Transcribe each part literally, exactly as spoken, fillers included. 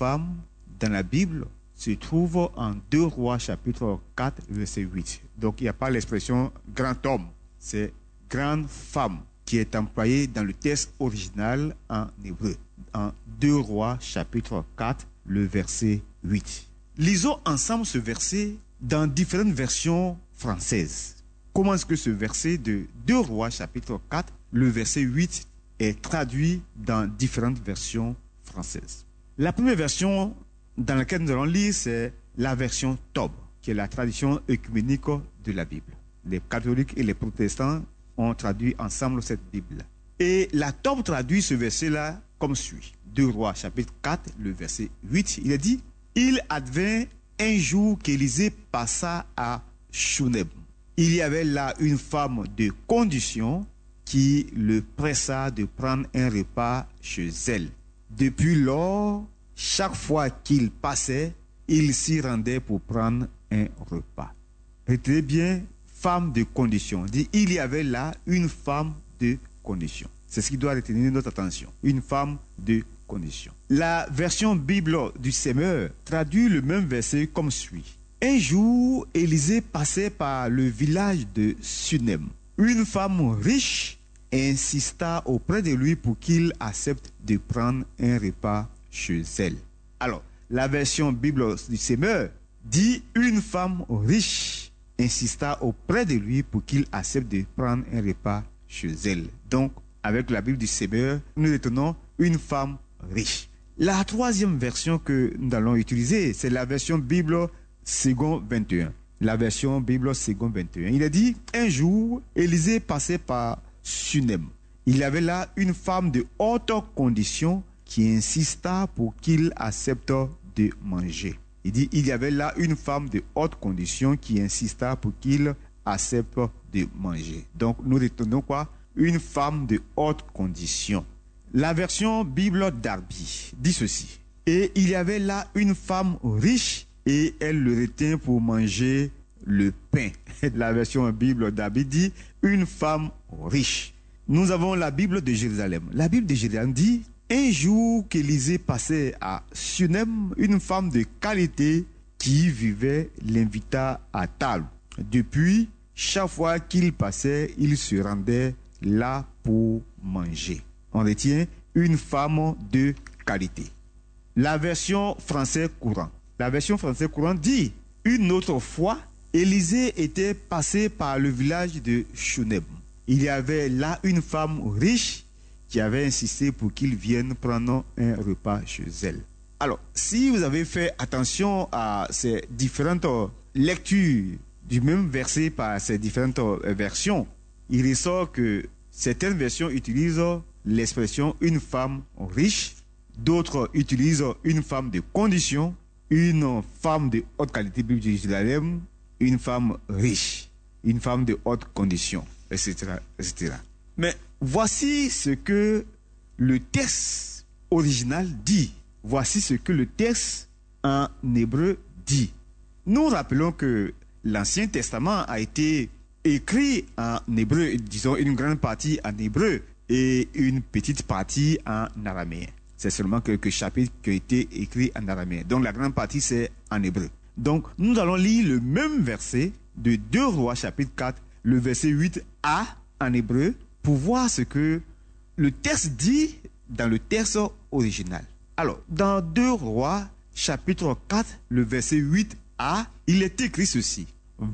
femme dans la Bible se trouve en deux Rois chapitre quatre verset huit. Donc il n'y a pas l'expression grand homme, c'est grande femme qui est employée dans le texte original en hébreu, en deux Rois chapitre quatre, le verset huit. Lisons ensemble ce verset dans différentes versions françaises. Comment est-ce que ce verset de deux Rois chapitre quatre, le verset huit, est traduit dans différentes versions françaises? La première version dans laquelle nous allons lire, c'est la version Tob, qui est la tradition œcuménique de la Bible. Les catholiques et les protestants ont traduit ensemble cette Bible. Et la Tob traduit ce verset-là comme suit. deux Rois chapitre quatre, le verset huit, il est dit « Il advint un jour qu'Élisée passa à Shunem. Il y avait là une femme de condition qui le pressa de prendre un repas chez elle. Depuis lors, chaque fois qu'il passait, il s'y rendait pour prendre un repas. » Retenez bien, femme de condition. Dit, il y avait là une femme de condition. C'est ce qui doit retenir notre attention. Une femme de condition. La version Bible du Semeur traduit le même verset comme suit. Un jour, Élisée passait par le village de Sunem. Une femme riche insista auprès de lui pour qu'il accepte de prendre un repas chez elle. Alors, la version Bible du Semeur dit une femme riche insista auprès de lui pour qu'il accepte de prendre un repas chez elle. Donc, avec la Bible du Semeur, nous retenons une femme riche. La troisième version que nous allons utiliser, c'est la version Bible second vingt et un. La version Bible second vingt et un. Il a dit, un jour, Élisée passait par Sunem. Il y avait là une femme de haute condition qui insista pour qu'il accepte de manger. Il dit, il y avait là une femme de haute condition qui insista pour qu'il accepte de manger. Donc, nous retenons quoi? Une femme de haute condition. La version Bible Darby dit ceci. Et il y avait là une femme riche et elle le retint pour manger le pain. La version Bible Darby dit une femme riche. Nous avons la Bible de Jérusalem. La Bible de Jérusalem dit, un jour qu'Élisée passait à Sunem, une femme de qualité qui y vivait l'invita à table. Depuis, chaque fois qu'il passait, il se rendait là pour manger. On retient une femme de qualité. La version français courant. La version français courant dit, une autre fois, Élisée était passé par le village de Shunem. Il y avait là une femme riche qui avait insisté pour qu'il vienne prendre un repas chez elle. Alors, si vous avez fait attention à ces différentes lectures du même verset par ces différentes versions, il ressort que certaines versions utilisent l'expression une femme riche, d'autres utilisent une femme de condition, une femme de haute qualité biblique de Jérusalem, une femme riche, une femme de haute condition, et cetera, et cetera. Mais voici ce que le texte original dit. Voici ce que le texte en hébreu dit. Nous rappelons que l'Ancien Testament a été écrit en hébreu, disons une grande partie en hébreu et une petite partie en araméen. C'est seulement quelques chapitres qui ont été écrits en araméen. Donc la grande partie c'est en hébreu. Donc nous allons lire le même verset de deux Rois chapitre quatre, le verset huit a en hébreu, pour voir ce que le texte dit dans le texte original. Alors, dans deux Rois, chapitre quatre, le verset huit a, il est écrit ceci.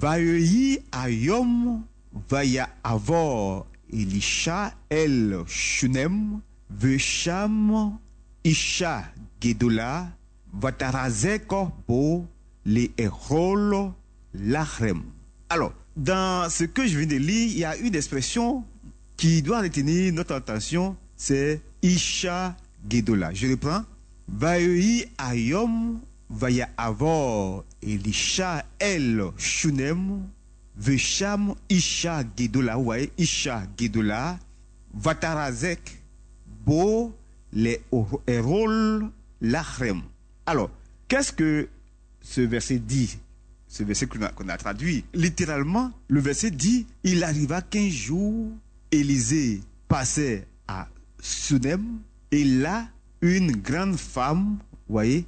Vayehi ayom vaya avor Elisha el Shunem vesham isha gedola vatarazeko bo le erol lachrem. Alors, dans ce que je viens de lire, il y a une expression qui doit retenir notre attention, c'est Isha Gedola. Je reprends. Vayehi ayom vaya avor Elisha el Shunem vesham Isha Gedola. Vous voyez, Isha Gedola vatarazek bo le erol lachrem. Alors, qu'est-ce que ce verset dit? Ce verset qu'on a, qu'on a traduit, littéralement, le verset dit, il arriva qu'un jour, Élisée passait à Sunem, et là, une grande femme, vous voyez,